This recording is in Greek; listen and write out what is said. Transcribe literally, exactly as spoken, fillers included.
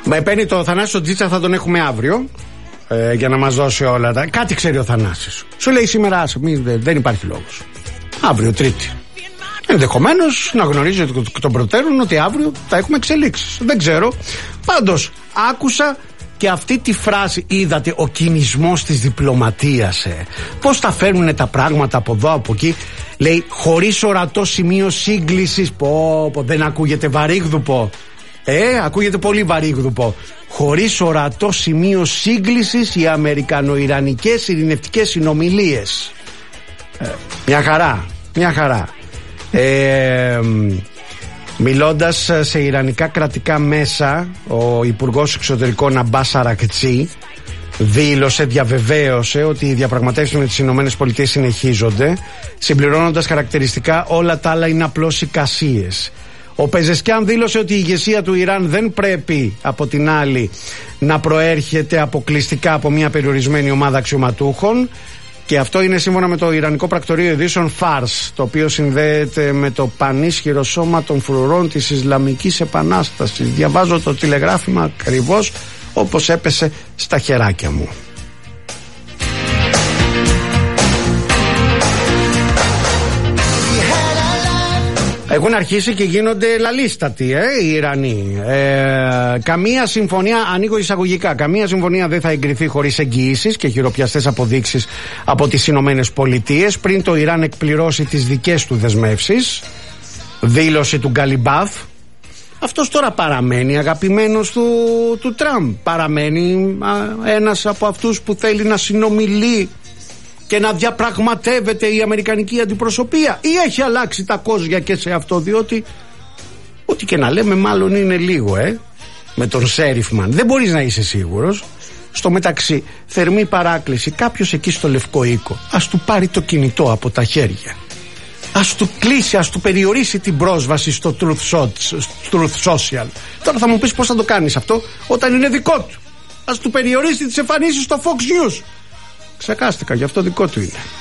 Με παίρνει το Θανάσιο Τζίτσα, θα τον έχουμε αύριο ε, για να μας δώσει όλα τα. Κάτι ξέρει ο Θανάσης. Σου λέει σήμερα, άσε, μη, δεν υπάρχει λόγος. Αύριο, Τρίτη. Ενδεχομένως να γνωρίζει εκ των προτέρων ότι αύριο θα έχουμε εξελίξεις. Δεν ξέρω. Πάντως, άκουσα και αυτή τη φράση. Είδατε ο κινησμός της διπλωματίας. Ε. Πώς τα φέρνουν τα πράγματα από εδώ, από εκεί. Λέει, χωρίς ορατό σημείο σύγκλησης. Πω, πω, δεν ακούγεται βαρύγδουπο. Ε, ακούγεται πολύ βαρύγδουπο. Χωρίς ορατό σημείο σύγκλησης οι αμερικανοϊρανικές ειρηνευτικές συνομιλίες. Ε, μια χαρά, μια χαρά. Ε, μιλώντας σε ιρανικά κρατικά μέσα, ο Υπουργός Εξωτερικών Αμπάς Αρακτσί δήλωσε, διαβεβαίωσε ότι οι διαπραγματεύσεις με τις Ηνωμένες Πολιτείες συνεχίζονται, συμπληρώνοντας χαρακτηριστικά όλα τα άλλα είναι απλώς εικασίες. Ο Πεζεσκιάν δήλωσε ότι η ηγεσία του Ιράν δεν πρέπει από την άλλη να προέρχεται αποκλειστικά από μια περιορισμένη ομάδα αξιωματούχων, και αυτό είναι σύμφωνα με το Ιρανικό Πρακτορείο Ειδήσεων Φάρς, το οποίο συνδέεται με το πανίσχυρο σώμα των φρουρών της Ισλαμικής Επανάστασης. Διαβάζω το τηλεγράφημα ακριβώς όπως έπεσε στα χεράκια μου. Έχουν αρχίσει και γίνονται λαλίστατοι ε, οι Ιρανοί. Ε, καμία συμφωνία, ανοίγω εισαγωγικά, καμία συμφωνία δεν θα εγκριθεί χωρίς εγγυήσεις και χειροπιαστές αποδείξεις από τις Ηνωμένες Πολιτείες πριν το Ιράν εκπληρώσει τις δικές του δεσμεύσεις. Δήλωση του Γκαλιμπάφ. Αυτός τώρα παραμένει αγαπημένος του, του Τραμπ. Παραμένει α, ένας από αυτούς που θέλει να συνομιλεί και να διαπραγματεύεται η αμερικανική αντιπροσωπεία, ή έχει αλλάξει τα κόζια και σε αυτό, διότι ό,τι και να λέμε μάλλον είναι λίγο ε με τον Σέριφμαν, δεν μπορείς να είσαι σίγουρος. Στο μεταξύ, θερμή παράκληση, κάποιος εκεί στο Λευκό Οίκο ας του πάρει το κινητό από τα χέρια, ας του κλείσει, ας του περιορίσει την πρόσβαση στο Truth Social. Τώρα θα μου πεις πώς θα το κάνεις αυτό όταν είναι δικό του. Ας του περιορίσει τις εμφανίσεις στο Fox News. Ξεχάστηκα, γι' αυτό δικό του είναι.